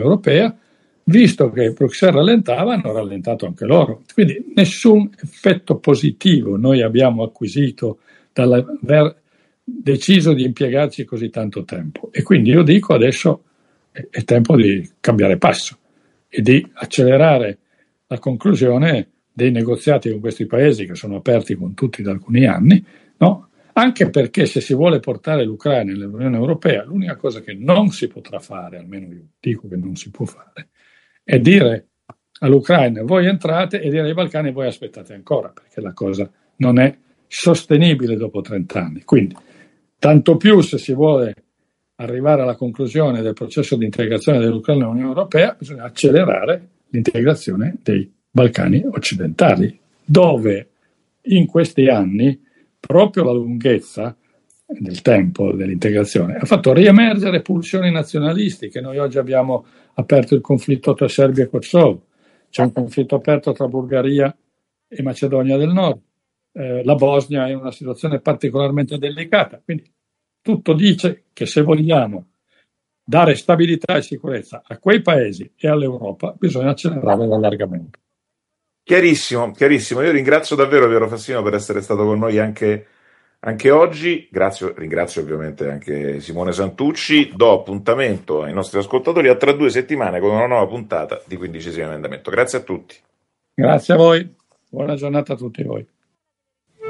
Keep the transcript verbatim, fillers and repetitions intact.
Europea, visto che Bruxelles rallentava, hanno rallentato anche loro. Quindi nessun effetto positivo noi abbiamo acquisito dall'aver deciso di impiegarci così tanto tempo. E quindi io dico adesso è, è tempo di cambiare passo e di accelerare la conclusione dei negoziati con questi paesi che sono aperti con tutti da alcuni anni, no? Anche perché se si vuole portare l'Ucraina nell'Unione Europea, l'unica cosa che non si potrà fare, almeno io dico che non si può fare, è dire all'Ucraina voi entrate e dire ai Balcani voi aspettate ancora, perché la cosa non è sostenibile dopo trent'anni. Quindi tanto più se si vuole arrivare alla conclusione del processo di integrazione dell'Ucraina nell'Unione Europea, bisogna accelerare l'integrazione dei Balcani occidentali, dove in questi anni proprio la lunghezza del tempo dell'integrazione ha fatto riemergere pulsioni nazionalistiche. Noi oggi abbiamo aperto il conflitto tra Serbia e Kosovo, c'è un conflitto aperto tra Bulgaria e Macedonia del Nord, eh, la Bosnia è in una situazione particolarmente delicata, quindi tutto dice che se vogliamo dare stabilità e sicurezza a quei paesi e all'Europa bisogna accelerare l'allargamento. Chiarissimo, chiarissimo. Io ringrazio davvero Piero Fassino per essere stato con noi anche, anche oggi. Grazie, ringrazio ovviamente anche Simone Santucci. Do appuntamento ai nostri ascoltatori a tra due settimane con una nuova puntata di Quindicesimo Emendamento. Grazie a tutti. Grazie a voi. Buona giornata a tutti voi.